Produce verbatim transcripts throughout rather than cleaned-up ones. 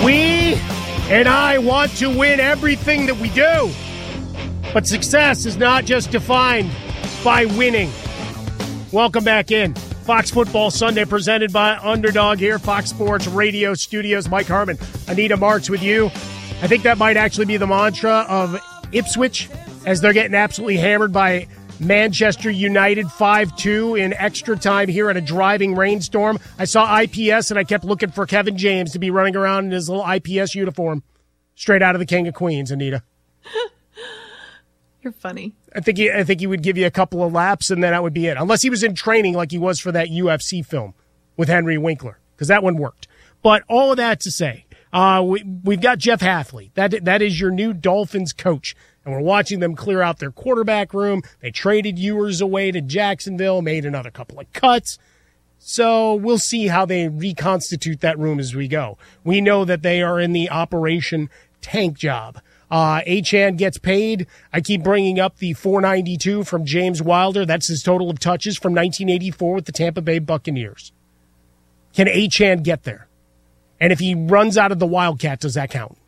We and I want to win everything that we do. But success is not just defined by winning. Welcome back in. Fox Football Sunday presented by Underdog here, Fox Sports Radio Studios. Mike Harmon, Anita Marks with you. I think that might actually be the mantra of Ipswich as they're getting absolutely hammered by Manchester United five two in extra time here in a driving rainstorm. I saw I P S and I kept looking for Kevin James to be running around in his little I P S uniform. Straight out of the King of Queens, Anita. You're funny. I think he, I think he would give you a couple of laps and then that would be it. Unless he was in training like he was for that U F C film with Henry Winkler, because that one worked. But all of that to say, uh, we, we've got Jeff Hafley. That That is your new Dolphins coach. And we're watching them clear out their quarterback room. They traded Ewers away to Jacksonville, made another couple of cuts. So we'll see how they reconstitute that room as we go. We know that they are in the Operation Tank Job. Uh, Achane gets paid. I keep bringing up the four ninety-two from James Wilder. That's his total of touches from nineteen eighty-four with the Tampa Bay Buccaneers. Can Achane get there? And if he runs out of the Wildcat, does that count?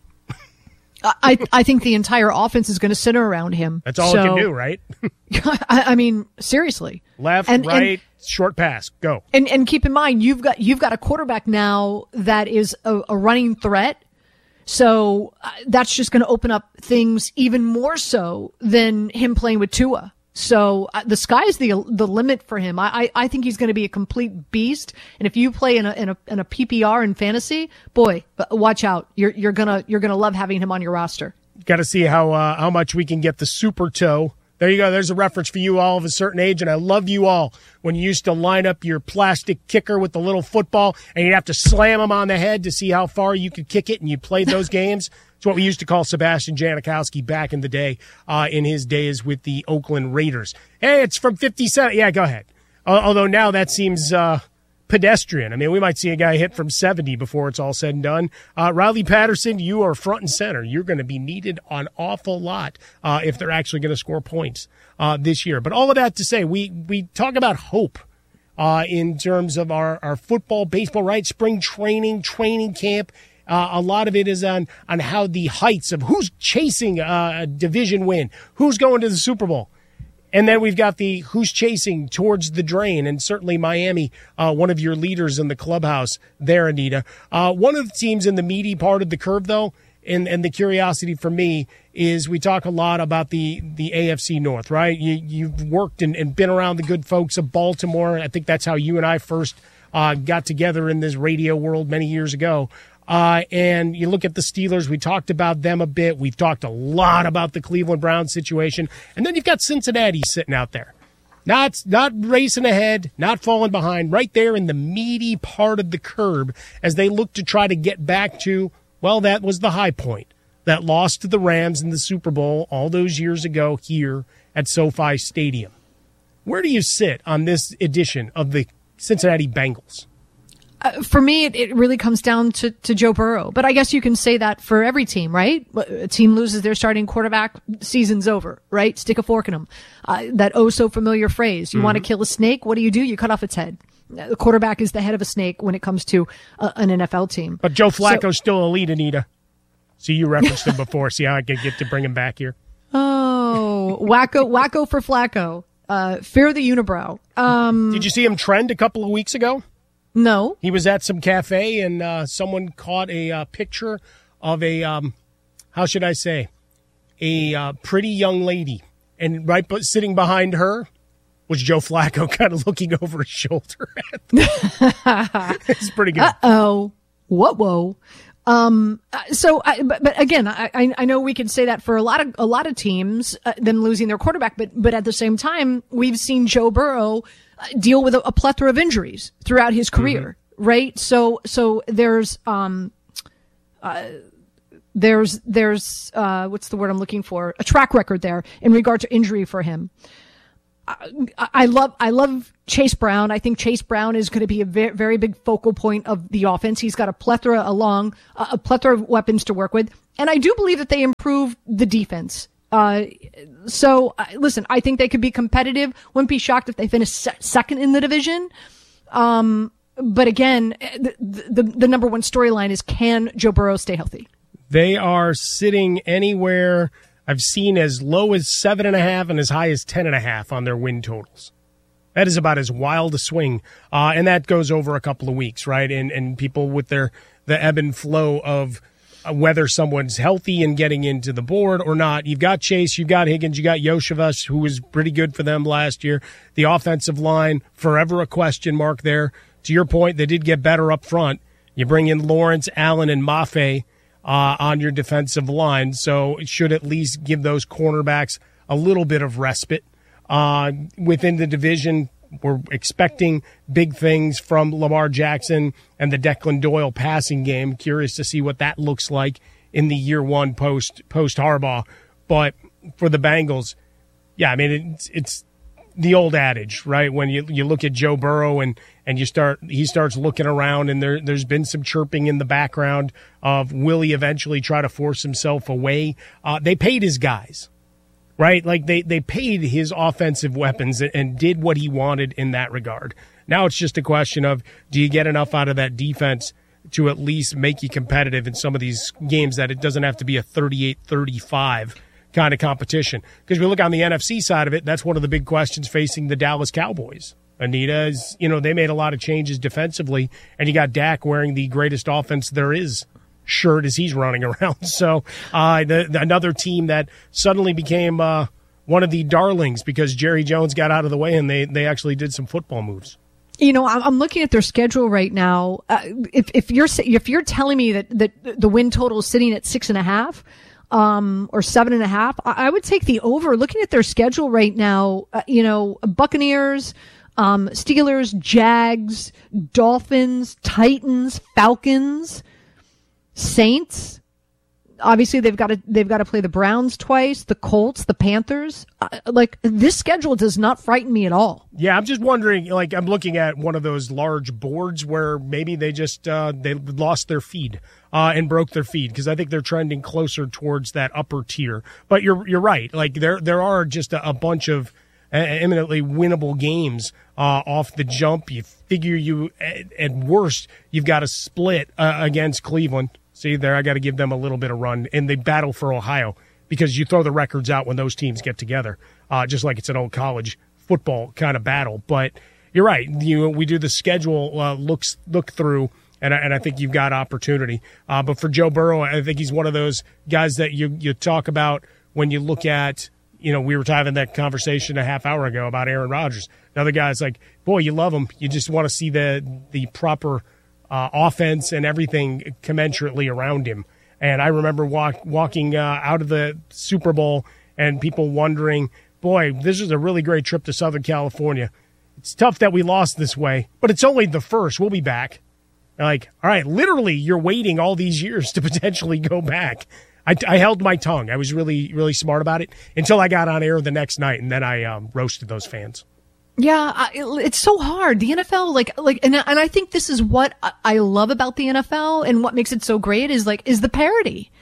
I I think the entire offense is going to center around him. That's all so, it can do, right? I, I mean, seriously. Left, and, right, and, short pass, go. And and keep in mind, you've got you've got a quarterback now that is a, a running threat. So uh, that's just going to open up things even more so than him playing with Tua. So uh, the sky's the the limit for him. I I, I think he's going to be a complete beast. And if you play in a in a in a P P R in fantasy, boy, watch out. You're you're gonna you're gonna love having him on your roster. Got to see how uh, how much we can get the super toe. There you go. There's a reference for you all of a certain age, and I love you all when you used to line up your plastic kicker with the little football, and you'd have to slam him on the head to see how far you could kick it, and you played those games. It's what we used to call Sebastian Janikowski back in the day, uh, in his days with the Oakland Raiders. Hey, it's from fifty-seven. Yeah, go ahead. Uh, although now that seems uh, pedestrian. I mean, we might see a guy hit from seventy before it's all said and done. Uh, Riley Patterson, you are front and center. You're going to be needed an awful lot uh, if they're actually going to score points uh, this year. But all of that to say, we, we talk about hope uh, in terms of our, our football, baseball, right? Spring training, training camp. Uh, a lot of it is on, on how the heights of who's chasing a division win, who's going to the Super Bowl. And then we've got the who's chasing towards the drain, and certainly Miami, uh, one of your leaders in the clubhouse there, Anita. Uh, one of the teams in the meaty part of the curve, though, and, and the curiosity for me is we talk a lot about the, the A F C North, right? You, you've worked and, and been around the good folks of Baltimore. I think that's how you and I first uh, got together in this radio world many years ago. Uh, and you look at the Steelers, we talked about them a bit. We've talked a lot about the Cleveland Browns situation. And then you've got Cincinnati sitting out there. Not, not racing ahead, not falling behind, right there in the meaty part of the curb as they look to try to get back to, well, that was the high point. That loss to the Rams in the Super Bowl all those years ago here at SoFi Stadium. Where do you sit on this edition of the Cincinnati Bengals? Uh, for me, it, it really comes down to, to Joe Burrow. But I guess you can say that for every team, right? A team loses their starting quarterback, season's over, right? Stick a fork in them. Uh, that oh so familiar phrase. You mm-hmm. want to kill a snake? What do you do? You cut off its head. The quarterback is the head of a snake when it comes to uh, an N F L team. But Joe Flacco's so, still elite, Anita. See, you referenced him before. See how I can get to bring him back here? Oh, wacko, wacko for Flacco. Uh, fear the unibrow. Um, Did you see him trend a couple of weeks ago? No. He was at some cafe, and uh, someone caught a uh, picture of a, um, how should I say, a uh, pretty young lady. And right but sitting behind her was Joe Flacco kind of looking over his shoulder. It's pretty good. Uh-oh. Whoa, whoa. Um, so, I, but, but again, I, I know we could say that for a lot of, a lot of teams, uh, them losing their quarterback, but, but at the same time, we've seen Joe Burrow deal with a, a plethora of injuries throughout his career, mm-hmm. right? So, so there's, um, uh, there's, there's, uh, what's the word I'm looking for? A track record there in regard to injury for him. I, I love, I love Chase Brown. I think Chase Brown is going to be a very, very big focal point of the offense. He's got a plethora along, uh, a plethora of weapons to work with. And I do believe that they improve the defense. Uh, so uh, listen, I think they could be competitive. Wouldn't be shocked if they finish se- second in the division. Um, but again, the, the, the number one storyline is, can Joe Burrow stay healthy? They are sitting anywhere I've seen as low as seven and a half and as high as ten and a half on their win totals. That is about as wild a swing, uh, and that goes over a couple of weeks, right? And and people with their the ebb and flow of uh, whether someone's healthy and getting into the board or not. You've got Chase, you've got Higgins, you got Yoshevas, who was pretty good for them last year. The offensive line, forever a question mark there. To your point, they did get better up front. You bring in Lawrence, Allen, and Mafe uh, on your defensive line, so it should at least give those cornerbacks a little bit of respite. Uh, within the division, we're expecting big things from Lamar Jackson and the Declan Doyle passing game. Curious to see what that looks like in the year one post post Harbaugh. But for the Bengals, yeah, I mean it's it's the old adage, right? When you you look at Joe Burrow and and you start he starts looking around, and there there's been some chirping in the background of will he eventually try to force himself away? Uh, they paid his guys. Right? Like they, they paid his offensive weapons and did what he wanted in that regard. Now it's just a question of, do you get enough out of that defense to at least make you competitive in some of these games that it doesn't have to be a thirty-eight thirty-five kind of competition? Because we look on the N F C side of it, that's one of the big questions facing the Dallas Cowboys. Anita is, you know, they made a lot of changes defensively, and you got Dak wearing the greatest offense there is shirt as he's running around. So uh, the, the, another team that suddenly became uh, one of the darlings because Jerry Jones got out of the way and they, they actually did some football moves. You know, I'm looking at their schedule right now. Uh, if, if you're if you're telling me that, that the win total is sitting at six and a half um, or seven and a half, I would take the over. Looking at their schedule right now, uh, you know, Buccaneers, um, Steelers, Jags, Dolphins, Titans, Falcons, Saints. Obviously, they've got to they've got to play the Browns twice, the Colts, the Panthers. Uh, like this schedule does not frighten me at all. Yeah, I'm just wondering. Like I'm looking at one of those large boards where maybe they just uh, they lost their feed uh, and broke their feed, because I think they're trending closer towards that upper tier. But you're you're right. Like there there are just a, a bunch of eminently winnable games uh, off the jump. You figure you at, at worst you've got a split uh, against Cleveland. See there, I got to give them a little bit of run in the battle for Ohio, because you throw the records out when those teams get together, uh, just like it's an old college football kind of battle. But you're right. You we do the schedule uh, looks look through, and I, and I think you've got opportunity. Uh, but for Joe Burrow, I think he's one of those guys that you you talk about when you look at. You know, we were having that conversation a half hour ago about Aaron Rodgers. Another guy's like, boy, you love him. You just want to see the the proper uh, offense and everything commensurately around him. And I remember walk, walking uh, out of the Super Bowl and people wondering, boy, this is a really great trip to Southern California. It's tough that we lost this way, but it's only the first. We'll be back. Like, all right, literally, you're waiting all these years to potentially go back. I, I held my tongue. I was really, really smart about it until I got on air the next night, and then I um, roasted those fans. Yeah, I, it's so hard. The N F L, like, like, and, and I think this is what I love about the N F L, and what makes it so great is like, is the parity.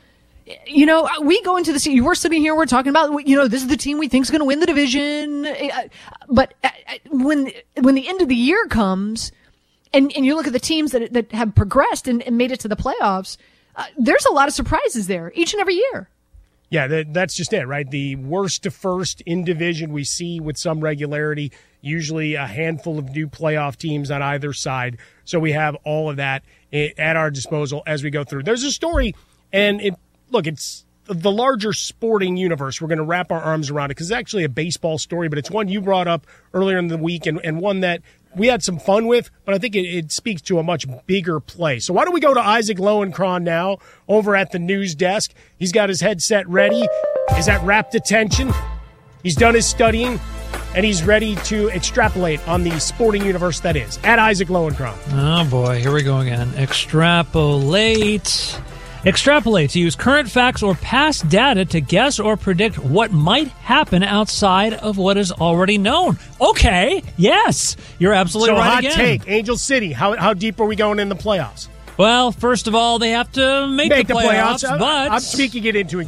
You know, we go into the, we're sitting here, we're talking about, you know, this is the team we think is going to win the division. But when, when the end of the year comes, and, and you look at the teams that, that have progressed and, and made it to the playoffs, uh, there's a lot of surprises there each and every year. Yeah, that, that's just it, right? The worst to first in division we see with some regularity, usually a handful of new playoff teams on either side. So we have all of that at our disposal as we go through. There's a story, and it, look, it's the larger sporting universe. We're going to wrap our arms around it because it's actually a baseball story, but it's one you brought up earlier in the week and, and one that we had some fun with, but I think it, it speaks to a much bigger play. So why don't we go to Isaac Lowenkron now over at the news desk. He's got his headset ready. He's at rapt attention. He's done his studying, and he's ready to extrapolate on the sporting universe that is. At Isaac Lowenkron. Oh, boy. Here we go again. Extrapolate. Extrapolate, to use current facts or past data to guess or predict what might happen outside of what is already known. Okay, yes, you're absolutely so right hot again. take, Angel City, how how deep are we going in the playoffs? Well, first of all, they have to make, make the playoffs, the playoffs. but I'm speaking it into